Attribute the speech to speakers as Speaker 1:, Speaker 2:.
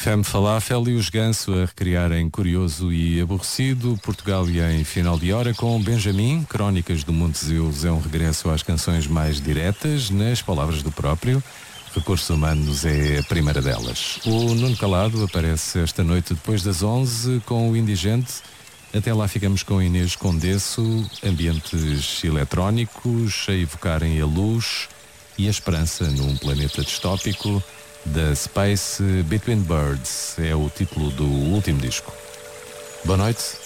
Speaker 1: Femme Falafel e os Ganso a recriarem Curioso e Aborrecido, Portugal e em Final de Hora com Benjamin, Crónicas do Monte Zeus é um regresso às canções mais diretas, nas palavras do próprio. Recursos Humanos é a primeira delas. O Nuno Calado aparece esta noite depois das 11 com o Indigente. Até lá ficamos com Inês Condesso, ambientes eletrónicos a evocarem a luz e a esperança num planeta distópico. The Space Between Birds é o título do último disco. Boa noite.